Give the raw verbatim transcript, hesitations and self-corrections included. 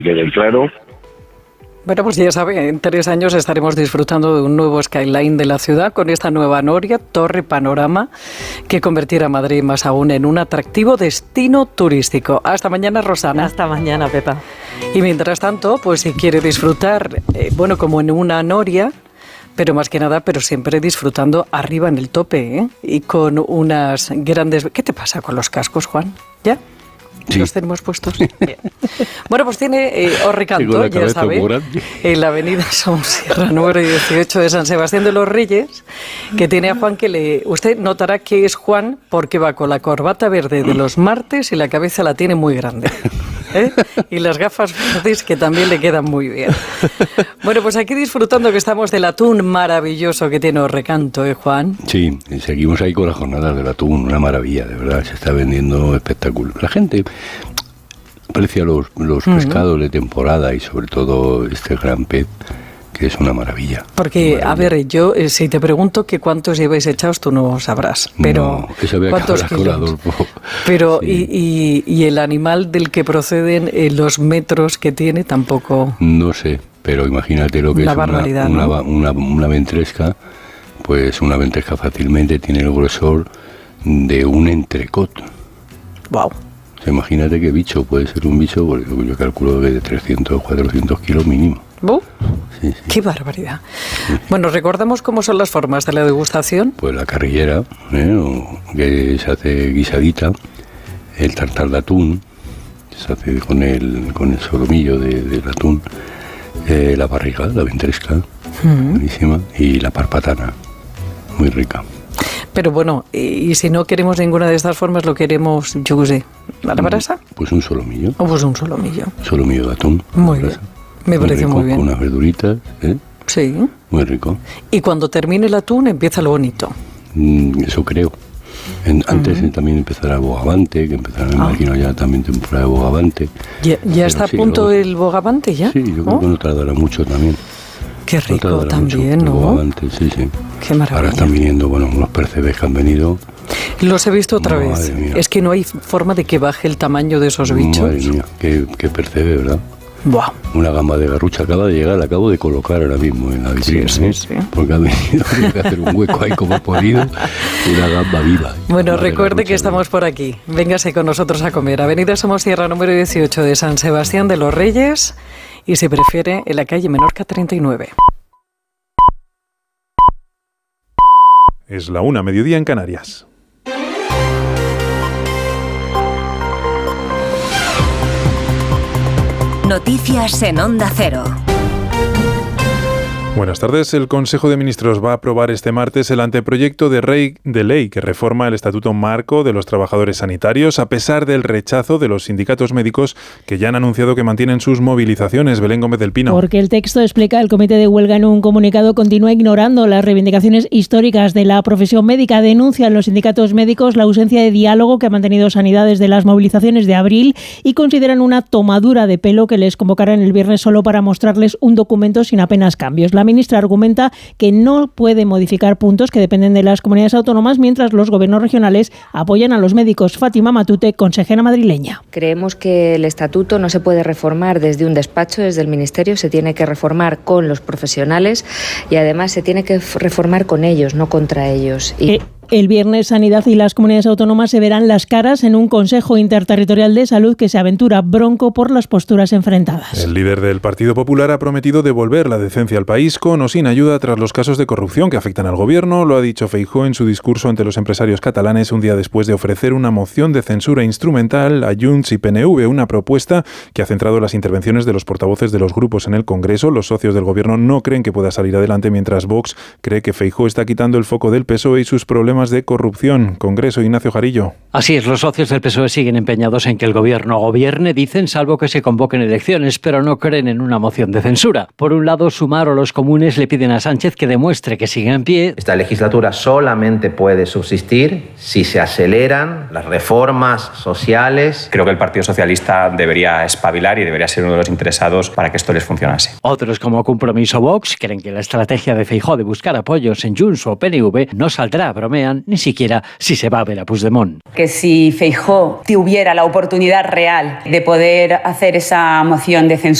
quede claro. Bueno, pues ya sabe, en tres años estaremos disfrutando de un nuevo skyline de la ciudad con esta nueva noria, Torre Panorama, que convertirá a Madrid más aún en un atractivo destino turístico. Hasta mañana, Rosana. Hasta mañana, Pepa. Y mientras tanto, pues si quiere disfrutar, eh, bueno, como en una noria, pero más que nada, pero siempre disfrutando arriba en el tope, ¿eh? Y con unas grandes... ¿Qué te pasa con los cascos, Juan? ¿Ya? Sí. ¿Los tenemos puestos? Bien. Bueno, pues tiene eh, Orricanto, ya sabe, en la avenida Somosierra, número dieciocho de San Sebastián de los Reyes, que tiene a Juan que le... Usted notará que es Juan porque va con la corbata verde de los martes y la cabeza la tiene muy grande, ¿eh? Y las gafas verdes que también le quedan muy bien. Bueno, pues aquí disfrutando que estamos del atún maravilloso que tiene Orricanto, ¿eh, Juan? Sí, seguimos ahí con las jornadas del atún, una maravilla, de verdad, se está vendiendo espectáculo. La gente aprecia los, los uh-huh. pescados de temporada y sobre todo este gran pez, que es una maravilla. Porque, una maravilla. A ver, yo eh, si te pregunto que cuántos lleváis echados, tú no sabrás. Pero, no, eso había ¿cuántos que hablar con Adolfo? Pero, sí. y, y, y el animal del que proceden, eh, los metros que tiene, tampoco... No sé, pero imagínate lo que una es una, una, una, ¿no? una, una ventresca, pues una ventresca fácilmente tiene el grosor de un entrecot. Wow. Imagínate qué bicho, puede ser un bicho, porque yo calculo que de trescientos, cuatrocientos kilos mínimo. ¿Uh? Sí, sí. ¡Qué barbaridad! Sí. Bueno, ¿recordamos cómo son las formas de la degustación? Pues la carrillera, ¿eh? O que se hace guisadita, el tartar de atún, se hace con el, con el solomillo de, del atún, eh, la barriga, la ventresca, uh-huh. buenísima, y la parpatana, muy rica. Pero bueno, y si no queremos ninguna de estas formas, lo queremos, yo qué sé, ¿a la brasa? Pues un solomillo. O pues un solomillo. Solomillo de atún. Muy bien, me muy parece rico, muy bien. Con unas verduritas, ¿eh? Sí. Muy rico. Y cuando termine el atún empieza lo bonito. Mm, eso creo. En, antes uh-huh. también empezará el bogavante, que empezará, me ah. imagino ya también temporada de bogavante. ¿Ya, ya está sí, a punto luego, el bogavante ya? Sí, yo creo ¿Oh? que no tardará mucho también. Qué rico no también, mucho, ¿no? Bogavante, sí, sí. Qué maravilla. Ahora están viniendo, bueno, unos percebes que han venido. Los he visto otra Madre vez. Mía. Es que no hay forma de que baje el tamaño de esos bichos. Madre mía, qué, qué percebe, ¿verdad? Buah. Una gamba de garrucha acaba de llegar, la acabo de colocar ahora mismo en la vitrina, sí, sí, ¿eh? sí. Porque ha venido que hacer un hueco ahí como he podido, una gamba viva. Bueno, recuerde que estamos por aquí. Véngase con nosotros a comer. Avenida Somosierra, número dieciocho de San Sebastián de los Reyes y, si prefiere, en la calle Menorca treinta y nueve. Es la una, mediodía en Canarias. Noticias en Onda Cero. Buenas tardes. El Consejo de Ministros va a aprobar este martes el anteproyecto de, rey, de ley que reforma el Estatuto Marco de los Trabajadores Sanitarios, a pesar del rechazo de los sindicatos médicos que ya han anunciado que mantienen sus movilizaciones. Belén Gómez del Pino. Porque el texto, explica el Comité de Huelga en un comunicado, continúa ignorando las reivindicaciones históricas de la profesión médica. Denuncian los sindicatos médicos la ausencia de diálogo que ha mantenido Sanidad desde las movilizaciones de abril y consideran una tomadura de pelo que les convocaran el viernes solo para mostrarles un documento sin apenas cambios. La ministra argumenta que no puede modificar puntos que dependen de las comunidades autónomas, mientras los gobiernos regionales apoyan a los médicos. Fátima Matute, consejera madrileña. Creemos que el estatuto no se puede reformar desde un despacho, desde el Ministerio, se tiene que reformar con los profesionales y además se tiene que reformar con ellos, no contra ellos. Y... Eh. El viernes, Sanidad y las comunidades autónomas se verán las caras en un Consejo Interterritorial de Salud que se aventura bronco por las posturas enfrentadas. El líder del Partido Popular ha prometido devolver la decencia al país con o sin ayuda tras los casos de corrupción que afectan al gobierno. Lo ha dicho Feijóo en su discurso ante los empresarios catalanes un día después de ofrecer una moción de censura instrumental a Junts y P N V, una propuesta que ha centrado las intervenciones de los portavoces de los grupos en el Congreso. Los socios del gobierno no creen que pueda salir adelante, mientras Vox cree que Feijóo está quitando el foco del P S O E y sus problemas de corrupción. Congreso, Ignacio Jarillo. Así es, los socios del P S O E siguen empeñados en que el gobierno gobierne, dicen, salvo que se convoquen elecciones, pero no creen en una moción de censura. Por un lado, Sumar o los comunes le piden a Sánchez que demuestre que sigue en pie. Esta legislatura solamente puede subsistir si se aceleran las reformas sociales. Creo que el Partido Socialista debería espabilar y debería ser uno de los interesados para que esto les funcionase. Otros, como Compromiso Vox, creen que la estrategia de Feijóo de buscar apoyos en Junts o P N V no saldrá, bromean, sabían ni siquiera si se va a ver a Puigdemont. Que si Feijóo tuviera la oportunidad real de poder hacer esa moción de censura,